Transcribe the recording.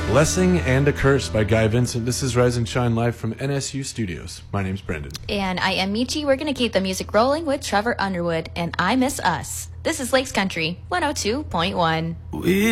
Blessing and a Curse by Guy Vincent. This is Rise and Shine live from NSU Studios. My name's Brendan. And I am Michi. We're going to keep the music rolling with Trevor Underwood and I Miss Us. This is Lakes Country 102.1.